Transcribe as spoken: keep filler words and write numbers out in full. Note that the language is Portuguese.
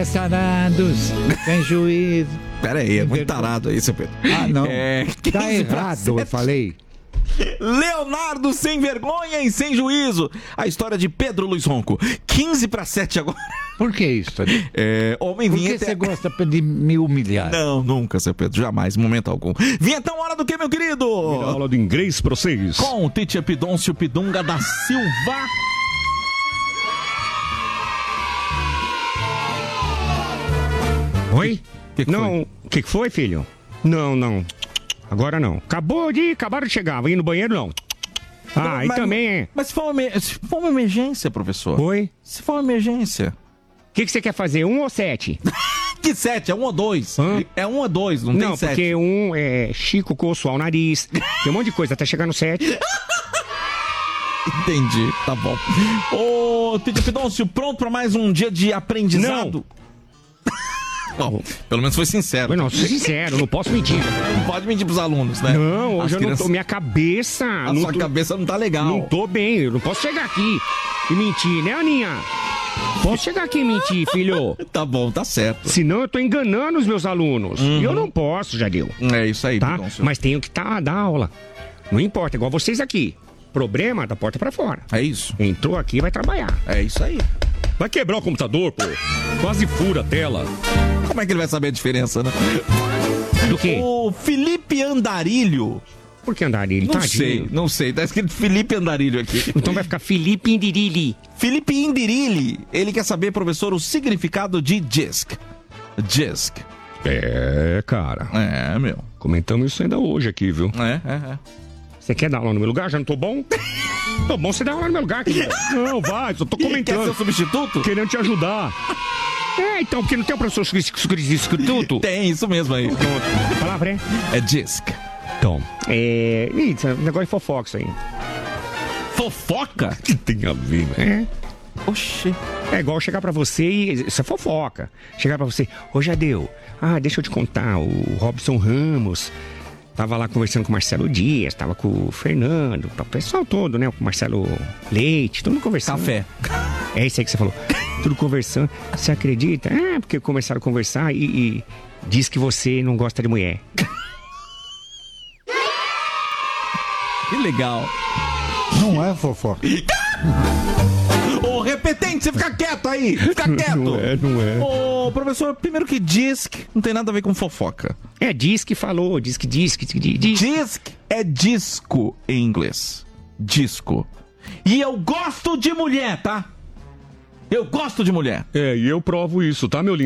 tarados, sem juízo. Pera aí, é muito tarado aí, seu Pedro. Ah, não. É, tá errado, eu falei. Leonardo sem vergonha e sem juízo. A história de Pedro Luiz Ronco. quinze para sete agora. Por que isso? É, homem Por que vinheta... você gosta de me humilhar? Não, nunca, seu Pedro. Jamais, em momento algum. Vinhetão, hora do que, meu querido? A aula do inglês pra vocês. Com o Teacher Pidoncio Pidunga da Silva. Oi? Que que não, o que, que foi, filho? Não, não. Agora não. Acabou de... Acabaram de chegar. Vai ir no banheiro, não. Ah, Não, e mas- também é... Mas se for, uma, se for uma emergência, professor. Oi? Se for uma emergência. O que, que você quer fazer? Um ou sete? Que sete? É um ou dois? Hã? É um ou dois, não, Não, tem sete. porque um é Chico coço ao nariz. Tem um monte de coisa até chegar no sete. Entendi, tá bom. Ô, Teacher Pidoncio, pronto pra mais um dia de aprendizado? Bom, pelo menos foi sincero. Eu não, sou sincero, não posso mentir. Não pode mentir pros alunos, né? Não, As hoje eu não crianças- tô... Minha cabeça... A não sua tô, cabeça não tá legal. Não tô bem, eu não posso chegar aqui e mentir, né, Aninha? Posso chegar aqui e mentir, filho. Tá bom, tá certo. Senão eu tô enganando os meus alunos. Uhum. E eu não posso, Jadil. É isso aí, Tá? Pidoncio. Mas tenho que tá, dar aula. Não importa, igual vocês aqui. Problema da porta pra fora. É isso. Entrou aqui e vai trabalhar. É isso aí. Vai quebrar o computador, pô. Quase fura a tela. Como é que ele vai saber a diferença, né? Do quê? O Felipe Andarilho. Por que Andarilho? Não Tadinho. sei, não sei. Tá escrito Felipe Andarilho aqui. Então vai ficar Felipe Indirilli. Felipe Indirilli. Ele quer saber, professor, o significado de disc. Disc. É, cara. É, meu. Comentamos isso ainda hoje aqui, viu? É, é, é. Você quer dar aula no meu lugar? Já não tô bom? Tô bom, você dá aula no meu lugar, querido. Não, vai, só tô Quer comentando. ser o substituto? Querendo te ajudar. É, então, porque não tem o professor substituto? Tem, isso mesmo aí. Pronto. A palavra é? É disc. Então, é... Ih, esse negócio de fofoca isso aí. Fofoca? Que tem a ver, né? Oxi. É igual chegar pra você e... Isso é fofoca. Chegar pra você... Ô, Jadeu, ah, deixa eu te contar. O Robson Ramos tava lá conversando com o Marcelo Dias, tava com o Fernando, o pessoal todo, né? Com o Marcelo Leite, todo mundo conversando. Café. É isso aí que você falou. Tudo conversando. Você acredita? É, porque começaram a conversar e, e diz que você não gosta de mulher. Que legal. Não é fofoca. Ô, repetente, você fica quieto aí. Fica quieto. Não é, não é. Ô, professor, primeiro que disc não tem nada a ver com fofoca. É, diz que falou, diz que diz que diz. diz. Disc é disco em inglês. Disco. E eu gosto de mulher, tá? Eu gosto de mulher. É, e eu provo isso, tá, meu lindo?